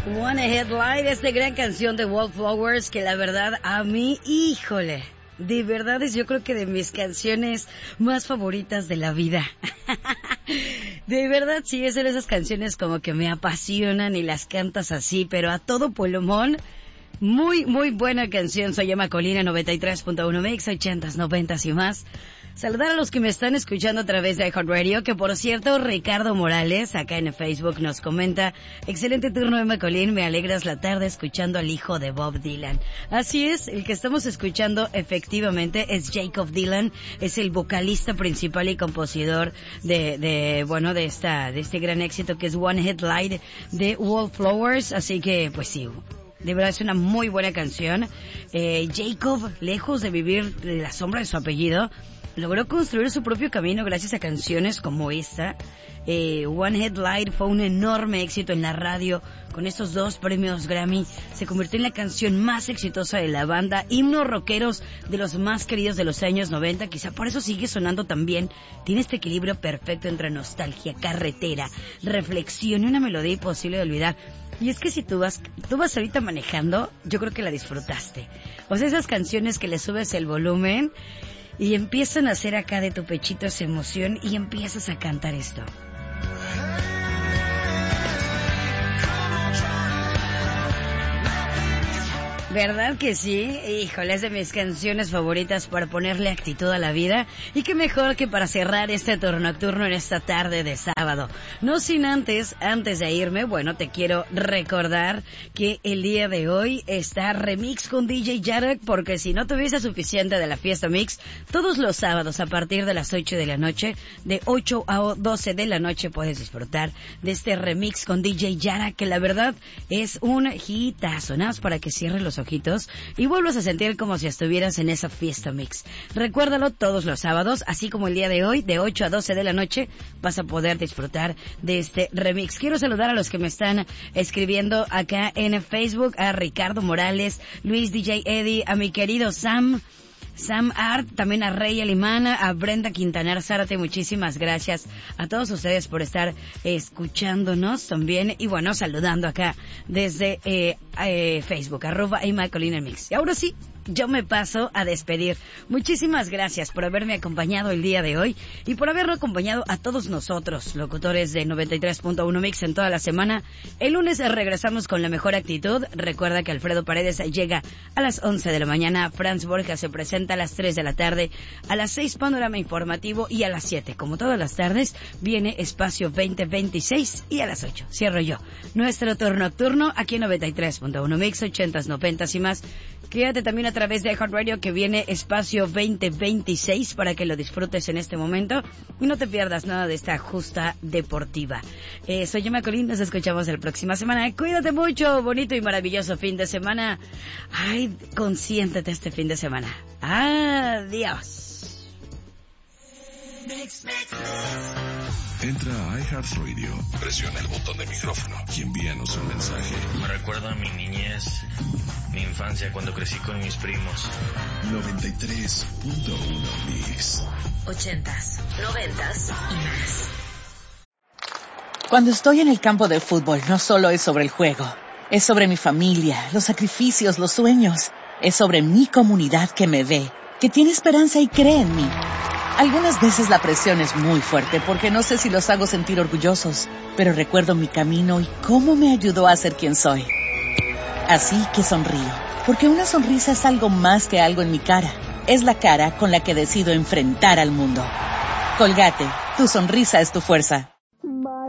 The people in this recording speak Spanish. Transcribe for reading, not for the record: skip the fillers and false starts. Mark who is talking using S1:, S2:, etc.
S1: One Headlight, esta gran canción de Wallflowers que la verdad a mí, híjole, de verdad es yo creo que de mis canciones más favoritas de la vida. De verdad sí, es de esas canciones como que me apasionan y las cantas así, pero a todo pulmón. Muy buena canción. Soy Emma Colina, 93.1 Mix, 80s, 90s y más. Saludar a los que me están escuchando a través de iHeartRadio, que por cierto, Ricardo Morales, acá en Facebook, nos comenta: excelente turno, Emma Colín, me alegras la tarde escuchando al hijo de Bob Dylan. Así es, el que estamos escuchando efectivamente es Jacob Dylan, es el vocalista principal y compositor de este gran éxito que es One Headlight de Wallflowers, así que pues sí, de verdad es una muy buena canción. Jacob, lejos de vivir de la sombra de su apellido, logró construir su propio camino gracias a canciones como esta. One Headlight fue un enorme éxito en la radio. Con estos 2 premios Grammy, se convirtió en la canción más exitosa de la banda, himno rockeros de los más queridos de los años 90, quizá por eso sigue sonando tan bien. Tiene este equilibrio perfecto entre nostalgia, carretera, reflexión y una melodía imposible de olvidar. Y es que si tú vas ahorita manejando, yo creo que la disfrutaste. O sea, esas canciones que le subes el volumen y empiezan a hacer acá de tu pechito esa emoción y empiezas a cantar esto. ¿Verdad que sí? Híjole, es de mis canciones favoritas para ponerle actitud a la vida. Y qué mejor que para cerrar este turno nocturno en esta tarde de sábado. No sin antes de irme, bueno, te quiero recordar que el día de hoy está Remix con DJ Yarak, porque si no tuviese suficiente de la fiesta mix, todos los sábados a partir de las 8 de la noche, de 8 a 12 de la noche puedes disfrutar de este Remix con DJ Yarak, que la verdad es un hitazo. Nada más para que cierres los ojitos y vuelvas a sentir como si estuvieras en esa fiesta mix. Recuérdalo todos los sábados, así como el día de hoy, de 8 a 12 de la noche, vas a poder disfrutar de este remix. Quiero saludar a los que me están escribiendo acá en Facebook, a Ricardo Morales, Luis DJ Eddie, a mi querido Sam Art, también a Rey Alimana, a Brenda Quintanar Zárate, muchísimas gracias a todos ustedes por estar escuchándonos también, y bueno, saludando acá desde Facebook, @MyColinaMix. Y ahora sí, yo me paso a despedir. Muchísimas gracias por haberme acompañado el día de hoy y por haberlo acompañado a todos nosotros, locutores de 93.1 Mix en toda la semana. El lunes regresamos con la mejor actitud. Recuerda que Alfredo Paredes llega a las 11 de la mañana, Franz Borja se presenta a las 3 de la tarde, a las 6 Panorama Informativo y a las 7, como todas las tardes, viene Espacio 2026 y a las 8 cierro yo nuestro turno nocturno aquí en 93.1 Mix, 80s, 90s y más. Quédate también a través de iHeartRadio, que viene Espacio 2026 para que lo disfrutes en este momento y no te pierdas nada de esta justa deportiva. Soy Emma Colín, nos escuchamos la próxima semana. Cuídate mucho, bonito y maravilloso fin de semana. Ay, consiéntete este fin de semana. Adiós.
S2: Entra a iHeartRadio, presiona el botón de micrófono y envíanos un mensaje.
S3: Me recuerda a mi niñez, mi infancia cuando crecí con mis primos.
S2: 93.1 Mix.
S4: 80s, 90s y más.
S5: Cuando estoy en el campo de fútbol, no solo es sobre el juego. Es sobre mi familia, los sacrificios, los sueños. Es sobre mi comunidad que me ve, que tiene esperanza y cree en mí. Algunas veces la presión es muy fuerte porque no sé si los hago sentir orgullosos, pero recuerdo mi camino y cómo me ayudó a ser quien soy. Así que sonrío, porque una sonrisa es algo más que algo en mi cara. Es la cara con la que decido enfrentar al mundo. Colgate, tu sonrisa es tu fuerza.